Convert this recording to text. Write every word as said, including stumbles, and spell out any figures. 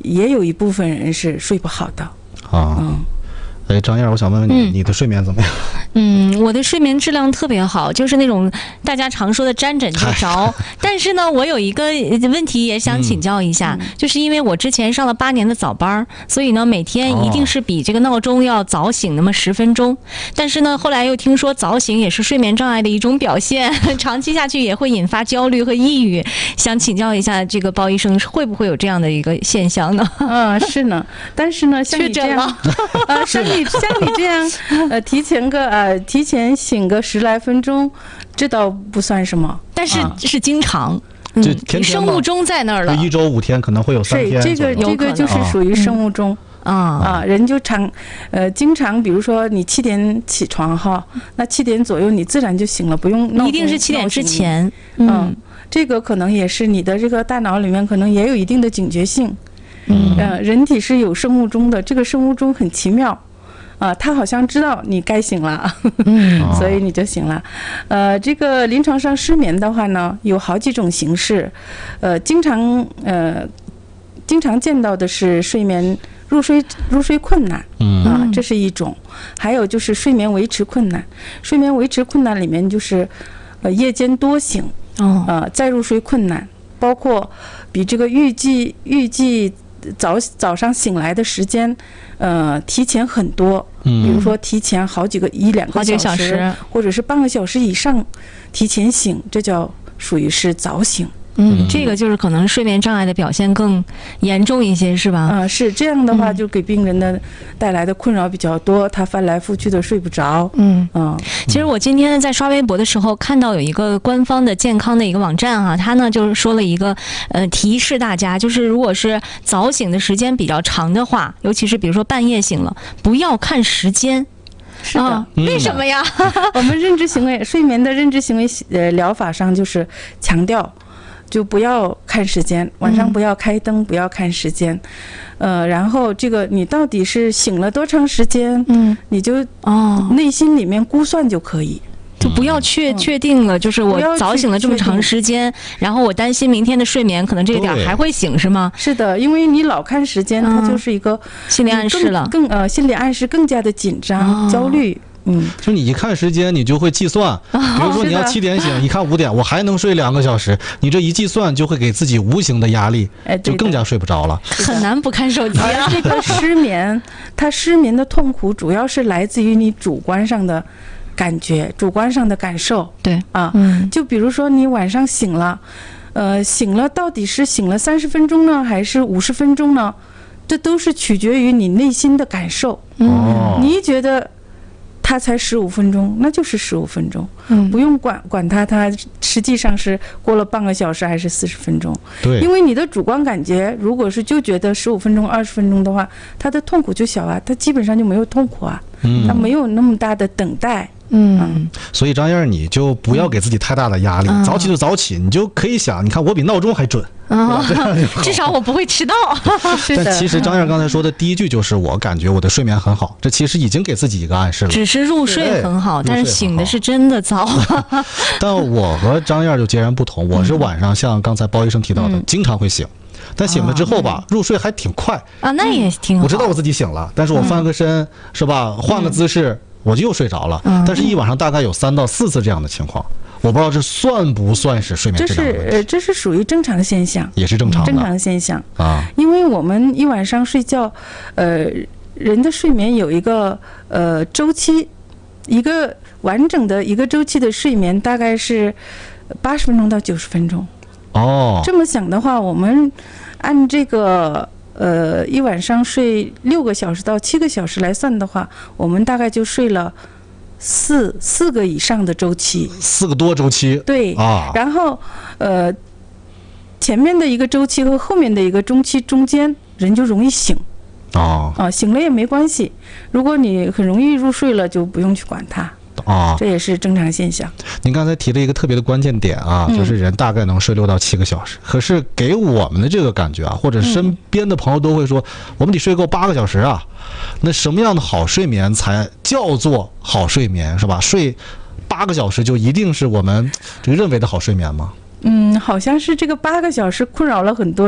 也有一部分人是睡不好的啊。嗯，哎，张燕，我想问问你，嗯、你的睡眠怎么样？ 嗯，我的睡眠质量特别好，就是那种大家常说的沾枕就着。但是呢，我有一个问题也想请教一下，嗯、就是因为我之前上了八年的早班，所以呢，每天一定是比这个闹钟要早醒那么十分钟。哦、但是呢，后来又听说早醒也是睡眠障碍的一种表现，长期下去也会引发焦虑和抑郁。想请教一下，这个包医生会不会有这样的一个现象呢？ 嗯，是呢。但是呢，像你这样，呃，像你像你这样，呃，提前个呃。呃，提前醒个十来分钟，这倒不算什么， 但是是经常， 嗯、就天天生物钟在那儿了。 一周五天可能会有三天。 这个这个就是属于生物钟啊、嗯、啊，人就常呃经常，比如说你七点起床哈，那七点左右你自然就醒了，不用闹钟。 一定是七点之前。 嗯，嗯这个可能也是你的这个大脑里面可能也有一定的警觉性。 嗯， 呃，人体是有生物钟的，这个生物钟很奇妙。啊，他好像知道你该醒了，嗯，所以你就醒了。呃，这个临床上失眠的话呢，有好几种形式，呃，经常呃经常见到的是睡眠入睡入睡困难，嗯啊，这是一种。还有就是睡眠维持困难，睡眠维持困难里面就是呃夜间多醒，哦，呃再入睡困难，包括比这个预计预计早早上醒来的时间。呃，提前很多，比如说提前好几个一两个小时， 小时或者是半个小时以上提前醒，这叫属于是早醒。 嗯，这个就是可能睡眠障碍的表现更严重一些，是吧？ 啊、呃，是这样的话，就给病人的带来的困扰比较多，他翻来覆去的睡不着。嗯嗯， 其实我今天在刷微博的时候看到有一个官方的健康的一个网站哈、啊，他呢就是说了一个呃提示大家，就是如果是早醒的时间比较长的话，尤其是比如说半夜醒了，不要看时间。 是的、 啊，为什么呀？ 我们认知行为睡眠的认知行为呃疗法上就是强调。就不要看时间，晚上不要开灯，嗯、不要看时间，呃，然后这个你到底是醒了多长时间，嗯，你就哦内心里面估算就可以， 就不要确、嗯、确定了，就是我早醒了这么长时间，然后我担心明天的睡眠可能这个点还会醒，是吗？ 是的，因为你老看时间，嗯、它就是一个心理暗示了， 更呃心理暗示更加的紧张、哦、焦虑。嗯， 就你一看时间，你就会计算。比如说你要七点醒，一看五点，我还能睡两个小时。你这一计算，就会给自己无形的压力，就更加睡不着了。 很难不看手机啊。 这个失眠，它失眠的痛苦主要是来自于你主观上的感觉、主观上的感受。 对啊，嗯，就比如说你晚上醒了，呃，醒了到底是醒了三十分钟呢，还是五十分钟呢？这都是取决于你内心的感受。 哦， 你觉得。它才十五分钟，那就是十五分钟，嗯，不用管管它，它实际上是过了半个小时还是四十分钟。 对， 因为你的主观感觉，如果是就觉得十五分钟、二十分钟的话，它的痛苦就小啊，它基本上就没有痛苦啊，嗯，它没有那么大的等待。 嗯， 所以张燕，你就不要给自己太大的压力，嗯、早起就早起，你就可以想，你看我比闹钟还准， 哦、至少我不会迟到。 但其实张燕刚才说的第一句就是，我感觉我的睡眠很好，这其实已经给自己一个暗示了。 只是入睡很好，但是醒的是真的早。 但我和张燕就截然不同，我是晚上像刚才包医生提到的，嗯、经常会醒。但醒了之后吧，入睡还挺快啊，那也挺好。 我知道我自己醒了，但是我翻个身，是吧？换个姿势，我就又睡着了。但是一晚上大概有三到四次这样的情况，我不知道这算不算是睡眠质量的问题？ 这是这是属于正常现象， 也是正常的正常现象啊。 因为我们一晚上睡觉，呃，人的睡眠有一个呃周期，一个完整的一个周期的睡眠大概是八十分钟到九十分钟。 哦， 这么想的话，我们按这个呃一晚上睡六个小时到七个小时来算的话，我们大概就睡了四四个以上的周期， 四个多周期。 对啊，然后呃前面的一个周期和后面的一个周期中间，人就容易醒。 哦啊，醒了也没关系，如果你很容易入睡了，就不用去管它。 啊， 这也是正常现象。 您刚才提了一个特别的关键点啊，嗯、就是人大概能睡六到七个小时。可是给我们的这个感觉啊，或者身边的朋友都会说，嗯、我们得睡够八个小时啊。那什么样的好睡眠才叫做好睡眠，是吧？睡八个小时就一定是我们这个认为的好睡眠吗？ 嗯，好像是这个八个小时困扰了很多